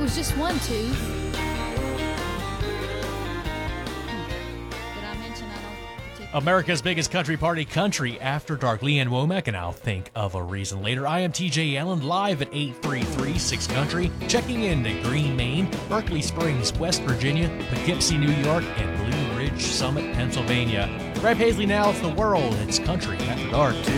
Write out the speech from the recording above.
was just one tooth. Did I mention I don't particularly... America's biggest country party, Country After Dark. Leanne Womack, and I'll think of a reason later. I am TJ Allen, live at 833-6 Country, checking in to Green, Maine, Berkeley Springs, West Virginia, Poughkeepsie, New York, and Blue Ridge Summit, Pennsylvania. Brad Paisley now, it's the world. It's Country After Dark.